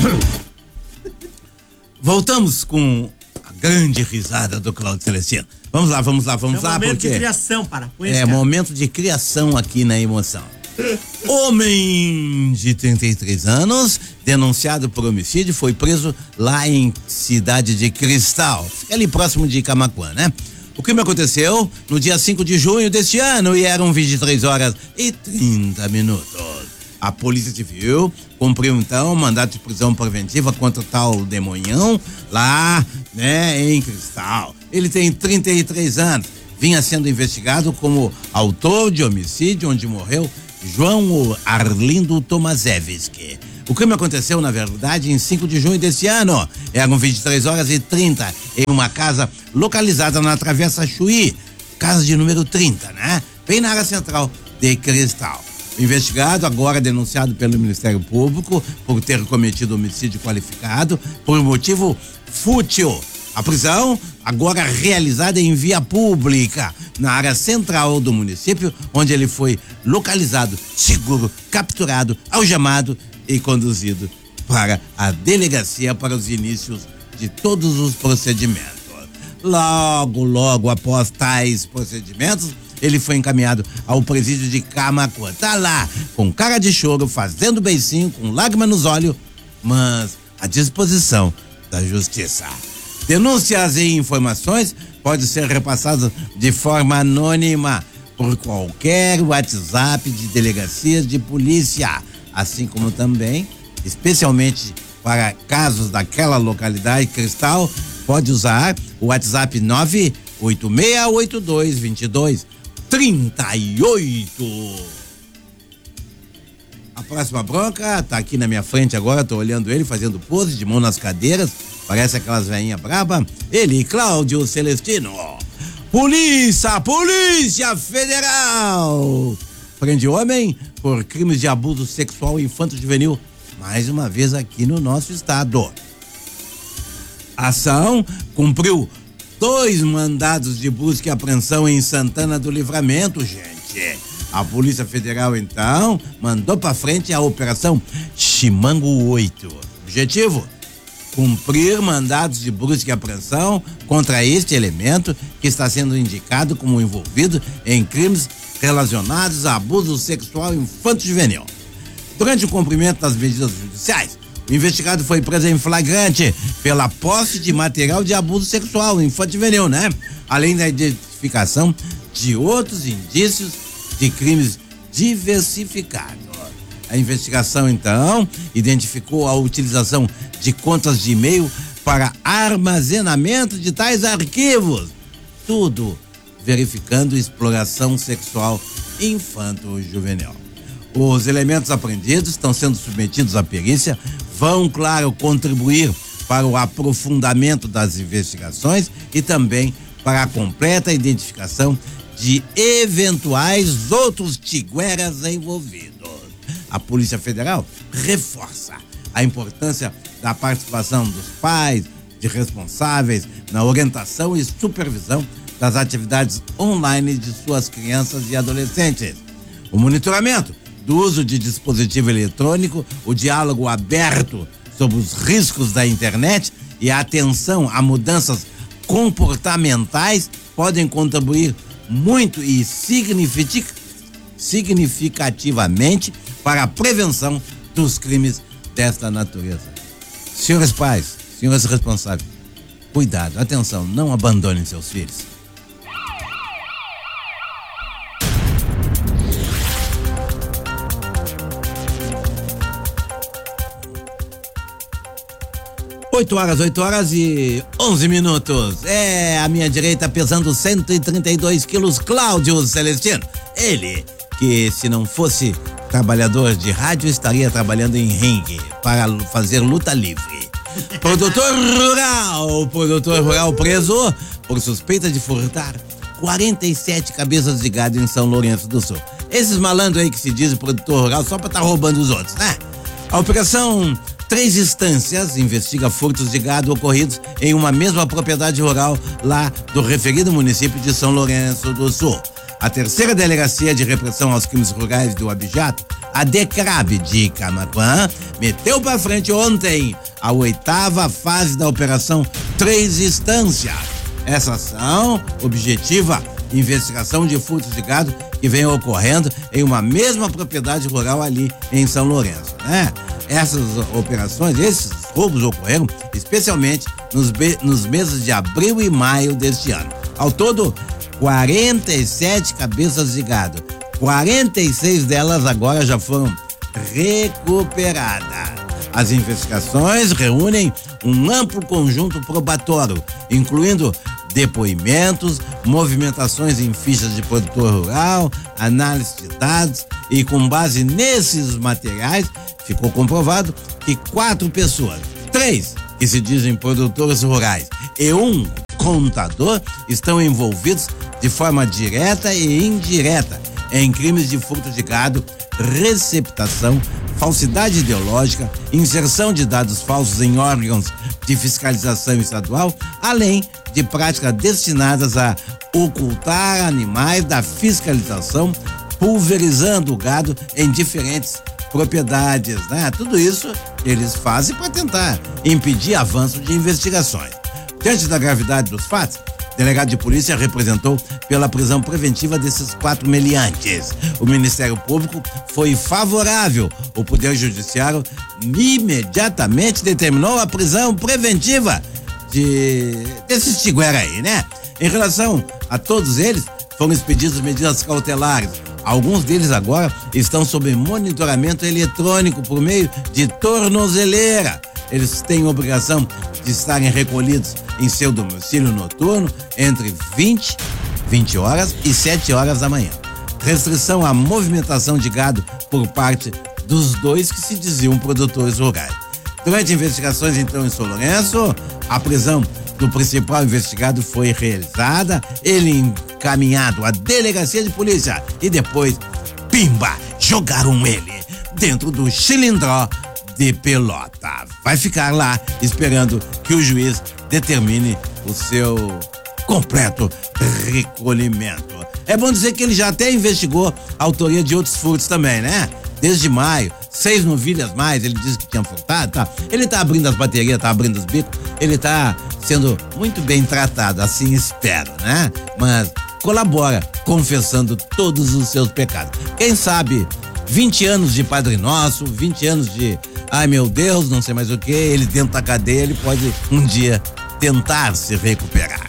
Voltamos com a grande risada do Cláudio Celestino. Vamos lá, momento porque... de criação, momento de criação aqui na Emoção. Homem de 33 anos, denunciado por homicídio, foi preso lá em Cidade de Cristal, fica ali próximo de Camaquã, né? O crime aconteceu no dia 5 de junho deste ano e eram 23h30. A Polícia Civil cumpriu então mandado de prisão preventiva contra o tal demonhão lá, né, em Cristal. Ele tem 33 anos, vinha sendo investigado como autor de homicídio onde morreu João Arlindo Tomaszewski. O crime aconteceu, na verdade, em 5 de junho desse ano. Eram 23h30 em uma casa localizada na Travessa Chuí, casa de número 30, né? Bem na área central de Cristal. O investigado, agora denunciado pelo Ministério Público por ter cometido homicídio qualificado por motivo fútil. A prisão, agora realizada em via pública, na área central do município, onde ele foi localizado, seguro, capturado, algemado e conduzido para a delegacia para os inícios de todos os procedimentos. Logo após tais procedimentos, ele foi encaminhado ao presídio de Camaquã. Tá lá, com cara de choro, fazendo beicinho, com lágrima nos olhos, mas à disposição da justiça. Denúncias e informações podem ser repassadas de forma anônima por qualquer WhatsApp de delegacias de polícia, assim como também, especialmente para casos daquela localidade Cristal, pode usar o WhatsApp 986822238. A próxima bronca tá aqui na minha frente agora, tô olhando ele fazendo pose de mão nas cadeiras, parece aquelas veinhas braba. Ele, Cláudio Celestino. Polícia Federal prende homem por crimes de abuso sexual infanto-juvenil, mais uma vez aqui no nosso estado. A ação cumpriu 2 mandados de busca e apreensão em Santana do Livramento, gente. A Polícia Federal, então, mandou pra frente a Operação Chimango 8. Objetivo: cumprir mandados de busca e apreensão contra este elemento que está sendo indicado como envolvido em crimes relacionados a abuso sexual infanto-juvenil. Durante o cumprimento das medidas judiciais, o investigado foi preso em flagrante pela posse de material de abuso sexual infanto-juvenil, né? Além da identificação de outros indícios de crimes diversificados. A investigação, então, identificou a utilização de contas de e-mail para armazenamento de tais arquivos. Tudo verificando exploração sexual infanto-juvenil. Os elementos apreendidos estão sendo submetidos à perícia, vão, claro, contribuir para o aprofundamento das investigações e também para a completa identificação de eventuais outros tigueras envolvidos. A Polícia Federal reforça a importância da participação dos pais, de responsáveis na orientação e supervisão das atividades online de suas crianças e adolescentes. O monitoramento do uso de dispositivo eletrônico, o diálogo aberto sobre os riscos da internet e a atenção a mudanças comportamentais podem contribuir muito e significativamente para a prevenção dos crimes desta natureza. Senhores pais, senhores responsáveis, cuidado, atenção, não abandonem seus filhos. Oito horas e 11 minutos. À minha direita, pesando 132 quilos, Cláudio Celestino. Ele, que se não fosse trabalhador de rádio, estaria trabalhando em ringue para fazer luta livre. Produtor rural preso por suspeita de furtar 47 cabeças de gado em São Lourenço do Sul. Esses malandros aí que se dizem produtor rural só pra estar roubando os outros, né? A operação 3 Instâncias investiga furtos de gado ocorridos em uma mesma propriedade rural lá do referido município de São Lourenço do Sul. A terceira delegacia de repressão aos crimes rurais do Abijato A Decrab de Camaquã meteu para frente ontem a 8ª fase da Operação Três Instâncias. Essa ação objetiva investigação de furtos de gado que vem ocorrendo em uma mesma propriedade rural ali em São Lourenço, né? Essas operações, esses roubos ocorreram especialmente nos meses de abril e maio deste ano. Ao todo, 47 cabeças de gado. 46 delas agora já foram recuperadas. As investigações reúnem um amplo conjunto probatório, incluindo depoimentos, movimentações em fichas de produtor rural, análise de dados, e com base nesses materiais ficou comprovado que 4 pessoas, 3 que se dizem produtores rurais e 1 contador, estão envolvidos de forma direta e indireta em crimes de furto de gado, receptação, falsidade ideológica, inserção de dados falsos em órgãos de fiscalização estadual, além de práticas destinadas a ocultar animais da fiscalização, pulverizando o gado em diferentes propriedades, né? Tudo isso eles fazem para tentar impedir avanço de investigações. Diante da gravidade dos fatos, o delegado de polícia representou pela prisão preventiva desses 4 meliantes. O Ministério Público foi favorável. O Poder Judiciário imediatamente determinou a prisão preventiva desses tiguera aí, né? Em relação a todos eles, foram expedidas medidas cautelares. Alguns deles agora estão sob monitoramento eletrônico por meio de tornozeleira. Eles têm obrigação de estarem recolhidos em seu domicílio noturno entre 20 horas e 7 horas da manhã. Restrição à movimentação de gado por parte dos 2 que se diziam produtores rurais. Durante investigações, então, em São Lourenço, a prisão do principal investigado foi realizada, ele encaminhado à delegacia de polícia e depois, pimba, jogaram ele dentro do Chilindró de Pelota. Vai ficar lá esperando que o juiz determine o seu completo recolhimento. É bom dizer que ele já até investigou a autoria de outros furtos também, né? Desde maio, 6 novilhas mais, ele disse que tinha furtado, tá? Ele tá abrindo as baterias, tá abrindo os bicos, ele tá sendo muito bem tratado, assim espero, né? Mas colabora, confessando todos os seus pecados. Quem sabe 20 anos de Padre Nosso, 20 anos de, ai meu Deus, não sei mais o que, ele dentro da cadeia, ele pode um dia tentar se recuperar.